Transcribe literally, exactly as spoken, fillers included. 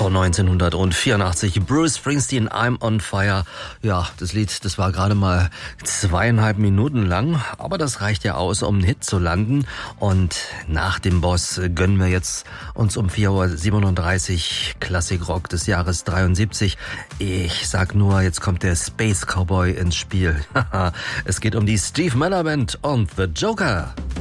Von neunzehnhundertvierundachtzig, Bruce Springsteen, I'm on Fire. Ja, das Lied, das war gerade mal zweieinhalb Minuten lang, aber das reicht ja aus, um einen Hit zu landen. Und nach dem Boss gönnen wir jetzt uns um vier Uhr siebenunddreißig Klassikrock des Jahres dreiundsiebzig. Ich sag nur, jetzt kommt der Space Cowboy ins Spiel. Es geht um die Steve Miller Band und The Joker.